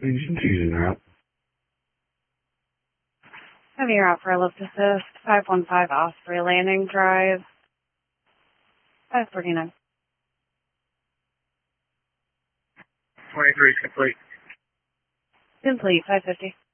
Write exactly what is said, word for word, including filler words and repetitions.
Engine two's en route. Have you out for a lift assist, five one five Osprey landing drive, five forty-nine. twenty-three is complete. Complete, five fifty.